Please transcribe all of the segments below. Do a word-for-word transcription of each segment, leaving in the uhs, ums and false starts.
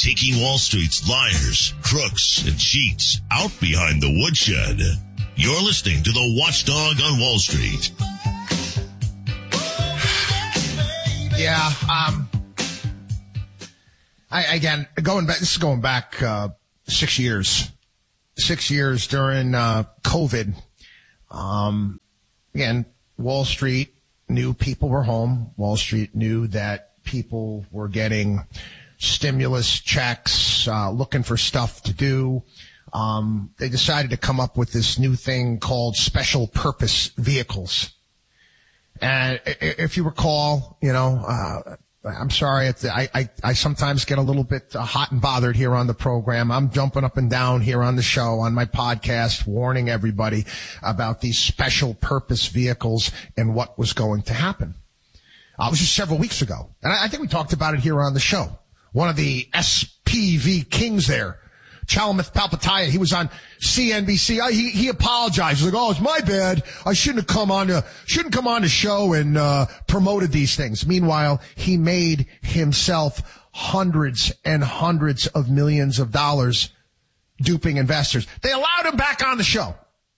taking Wall Street's liars, crooks, and cheats out behind the woodshed. You're listening to the Watchdog on Wall Street. Yeah, um, I, again, going back, this is going back, uh, six years, six years during, uh, COVID. Um, again, Wall Street knew people were home. Wall Street knew that people were getting stimulus checks, uh, looking for stuff to do. Um, they decided to come up with this new thing called special purpose vehicles. And if you recall, you know, uh, I'm sorry, it's, I, I, I sometimes get a little bit uh, hot and bothered here on the program. I'm jumping up and down here on the show, on my podcast, warning everybody about these special purpose vehicles and what was going to happen. Uh, it was just several weeks ago. And I, I think we talked about it here on the show. One of the S P V kings there, Chalamet Palihapitiya, he was on C N B C. I, he, he apologized. He's like, oh, it's my bad. I shouldn't have come on to, shouldn't come on the show and, uh, promoted these things. Meanwhile, he made himself hundreds and hundreds of millions of dollars duping investors. They allowed him back on the show.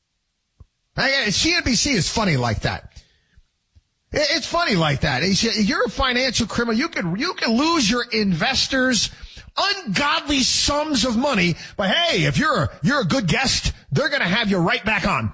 C N B C is funny like that. It's funny like that. You're a financial criminal. You can, you can lose your investors ungodly sums of money, but hey, if you're a, you're a good guest, they're going to have you right back on.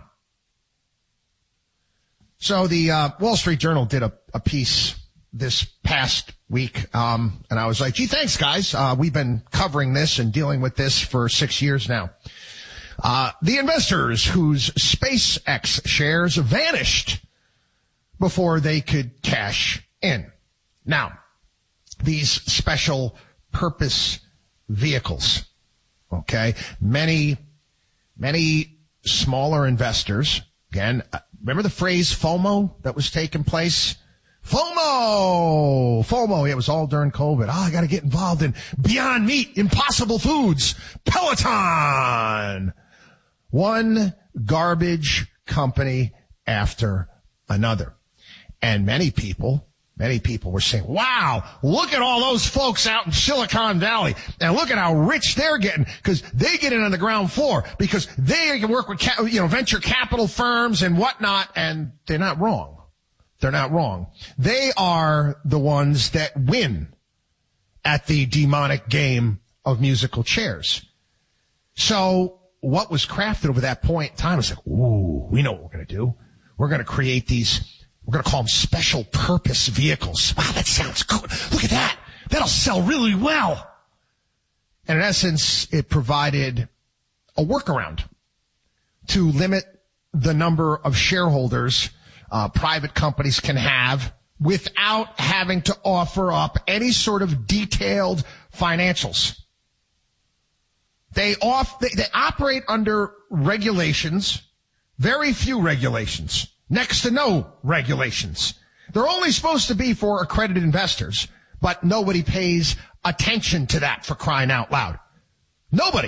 So the uh, Wall Street Journal did a, a piece this past week, um, and I was like, gee, thanks, guys. Uh, we've been covering this and dealing with this for six years now. Uh, the investors whose SpaceX shares vanished before they could cash in. Now, these special purpose vehicles, okay? Many, many smaller investors, again, remember the phrase FOMO that was taking place? FOMO! FOMO, it was all during COVID. Oh, I gotta get involved in Beyond Meat, Impossible Foods, Peloton! One garbage company after another. And many people Many people were saying, wow, look at all those folks out in Silicon Valley and look at how rich they're getting because they get in on the ground floor because they can work with, you know, venture capital firms and whatnot. And they're not wrong. They're not wrong. They are the ones that win at the demonic game of musical chairs. So what was crafted over that point in time was like, ooh, we know what we're going to do. We're going to create these We're going to call them special purpose vehicles. Wow, that sounds good. Look at that. That'll sell really well. And in essence, it provided a workaround to limit the number of shareholders uh, private companies can have without having to offer up any sort of detailed financials. They off, they, they operate under regulations, very few regulations. Next to no regulations. They're only supposed to be for accredited investors, but nobody pays attention to that for crying out loud. Nobody.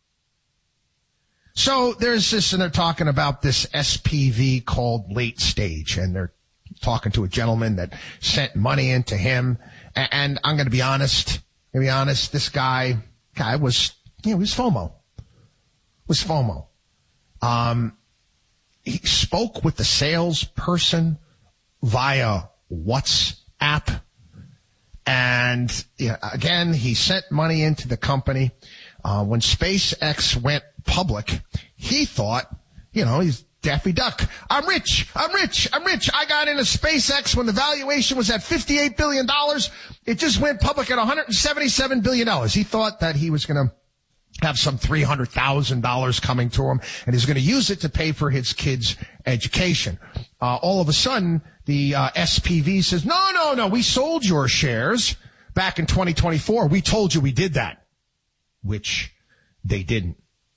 So there's this, and they're talking about this S P V called Late Stage, and they're talking to a gentleman that sent money into him. And I'm going to be honest, to be honest, this guy, guy was, you know, he was FOMO. Was FOMO. Um, He spoke with the salesperson via WhatsApp. And you know, again, he sent money into the company. Uh, when SpaceX went public, he thought, you know, he's Daffy Duck. I'm rich. I'm rich. I'm rich. I got into SpaceX when the valuation was at fifty-eight billion dollars. It just went public at one hundred seventy-seven billion dollars. He thought that he was going to have some three hundred thousand dollars coming to him, and he's going to use it to pay for his kids' education. Uh, all of a sudden, the uh, S P V says, no, no, no, we sold your shares back in twenty twenty-four. We told you we did that, which they didn't.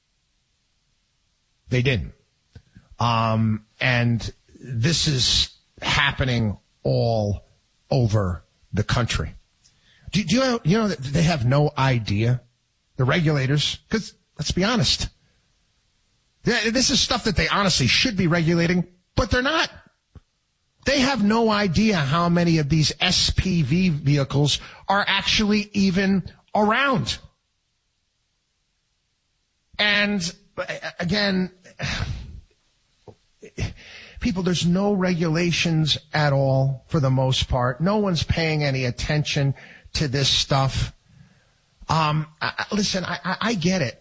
They didn't. Um, and this is happening all over the country. Do, do you know, you know that they have no idea? The regulators, because let's be honest, this is stuff that they honestly should be regulating, but they're not. They have no idea how many of these S P V vehicles are actually even around. And again, people, there's no regulations at all for the most part. No one's paying any attention to this stuff. Um, I, listen, I, I, I get it.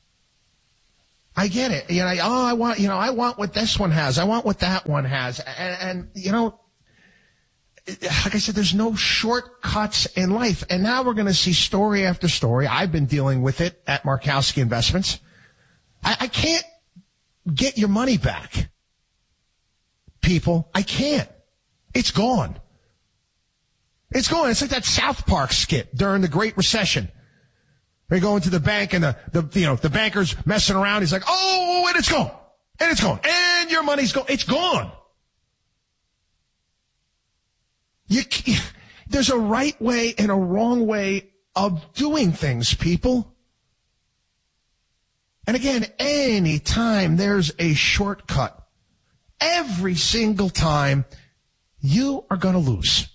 I get it. You know, I, oh, I want, you know, I want what this one has. I want what that one has. And, and you know, like I said, there's no shortcuts in life. And now we're going to see story after story. I've been dealing with it at Markowski Investments. I, I can't get your money back, people. I can't. It's gone. It's gone. It's like that South Park skit during the Great Recession. They go into the bank and the, the you know, the banker's messing around. He's like, oh, and it's gone. And it's gone. And your money's gone. It's gone. You, there's a right way and a wrong way of doing things, people. And again, any time there's a shortcut, every single time, you are going to lose.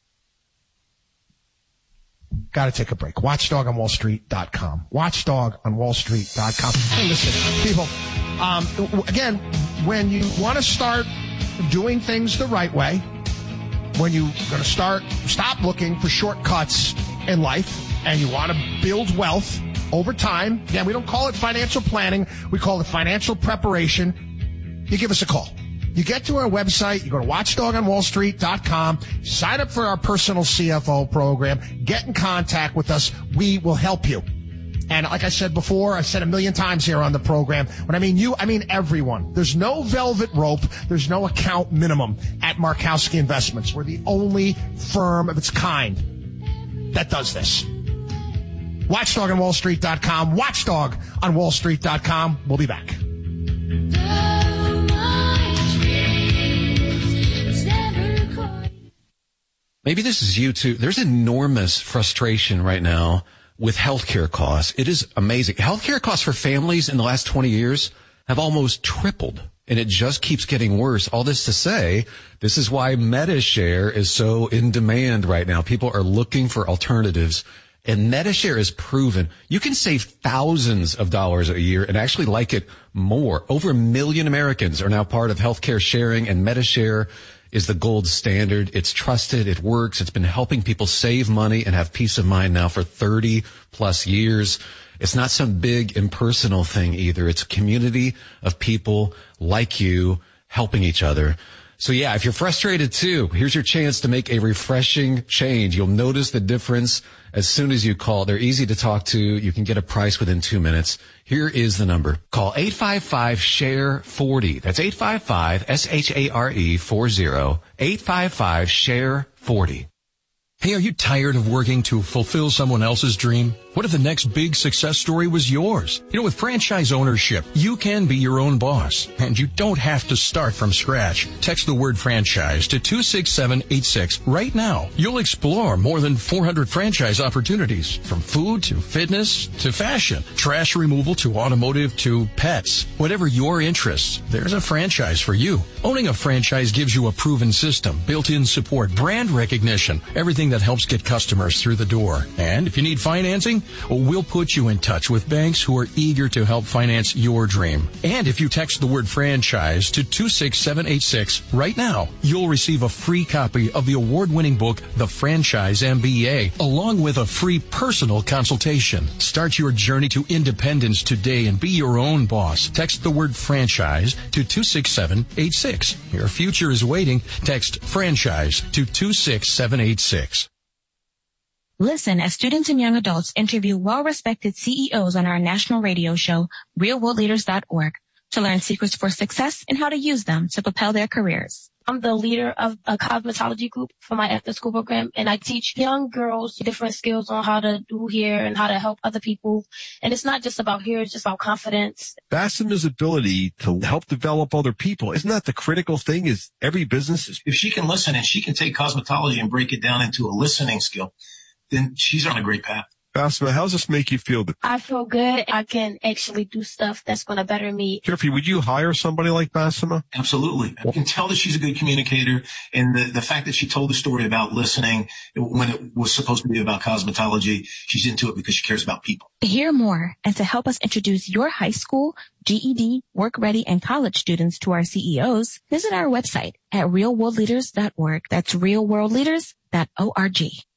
Got to take a break. watchdog on wall street dot com. watchdog on wall street dot com. Hey, listen, people, um, again, when you want to start doing things the right way, when you're going to start, stop looking for shortcuts in life, and you want to build wealth over time, again, we don't call it financial planning. We call it financial preparation. You give us a call. You get to our website, you go to watchdog on wall street dot com, sign up for our personal C F O program, get in contact with us. We will help you. And like I said before, I said a million times here on the program, when I mean you, I mean everyone. There's no velvet rope. There's no account minimum at Markowski Investments. We're the only firm of its kind that does this. watchdog on wall street dot com, watchdog on wall street dot com. We'll be back. Maybe this is you too. There's enormous frustration right now with healthcare costs. It is amazing. Healthcare costs for families in the last twenty years have almost tripled, and it just keeps getting worse. All this to say, this is why MediShare is so in demand right now. People are looking for alternatives, and MediShare is proven you can save thousands of dollars a year and actually like it more. Over a million Americans are now part of healthcare sharing, and MediShare is the gold standard. It's trusted. It works. It's been helping people save money and have peace of mind now for thirty plus years. It's not some big impersonal thing either. It's a community of people like you helping each other. So yeah, if you're frustrated too, here's your chance to make a refreshing change. You'll notice the difference as soon as you call. They're easy to talk to. You can get a price within two minutes. Here is the number. Call eight five five, S H A R E, forty. That's eight five five, S H A R E, forty. eight five five, S H A R E, forty. Hey, are you tired of working to fulfill someone else's dream? What if the next big success story was yours? You know, with franchise ownership, you can be your own boss, and you don't have to start from scratch. Text the word franchise to two six seven eight six right now. You'll explore more than four hundred franchise opportunities, from food to fitness to fashion, trash removal to automotive to pets. Whatever your interests, there's a franchise for you. Owning a franchise gives you a proven system, built-in support, brand recognition, everything that helps get customers through the door. And if you need financing, we'll put you in touch with banks who are eager to help finance your dream. And if you text the word franchise to two six seven eight six right now, you'll receive a free copy of the award-winning book, The Franchise M B A, along with a free personal consultation. Start your journey to independence today and be your own boss. Text the word franchise to two six seven eight six. Your future is waiting. Text franchise to two six seven eight six. Listen as students and young adults interview well-respected C E Os on our national radio show, real world leaders dot org, to learn secrets for success and how to use them to propel their careers. I'm the leader of a cosmetology group for my after-school program, and I teach young girls different skills on how to do hair and how to help other people. And it's not just about hair, it's just about confidence. Bassema's ability to help develop other people, isn't that the critical thing? Is every business is... If she can listen and she can take cosmetology and break it down into a listening skill, then she's on a great path. Basma, how does this make you feel? I feel good. I can actually do stuff that's going to better me. Jeffrey, would you hire somebody like Basma? Absolutely. I can tell that she's a good communicator. And the, the fact that she told the story about listening when it was supposed to be about cosmetology, she's into it because she cares about people. To hear more and to help us introduce your high school, G E D, work ready, and college students to our C E Os, visit our website at real world leaders dot org. That's real world leaders dot org.